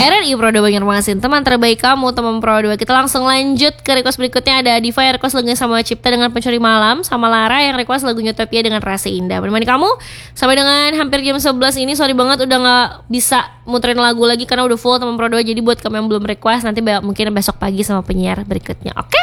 RRI Pro 2 Banjarmasin, teman terbaik kamu, teman Pro 2. Kita langsung lanjut ke request berikutnya. Ada Diva yang request lagunya Sama Cipta dengan Pencuri Malam, sama Lara yang request lagunya Utopia dengan Rasa Indah. Menemani kamu sampai dengan hampir jam 11 ini. Sorry banget udah gak bisa muterin lagu lagi karena udah full teman Pro 2. Jadi buat kamu yang belum request, nanti mungkin besok pagi sama penyiar berikutnya. Oke?